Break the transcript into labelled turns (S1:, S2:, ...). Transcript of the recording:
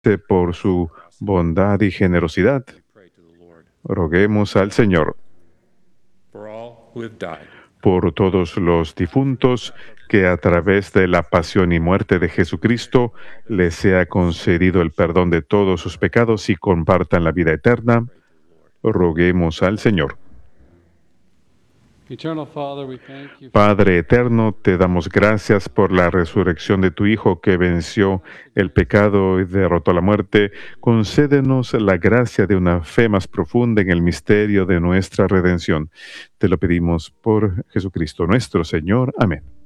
S1: por su bondad y generosidad. Roguemos al Señor por todos los difuntos, que a través de la pasión y muerte de Jesucristo les sea concedido el perdón de todos sus pecados y compartan la vida eterna. Roguemos al Señor. Padre eterno, te damos gracias por la resurrección de tu Hijo que venció el pecado y derrotó la muerte. Concédenos la gracia de una fe más profunda en el misterio de nuestra redención. Te lo pedimos por Jesucristo nuestro Señor. Amén.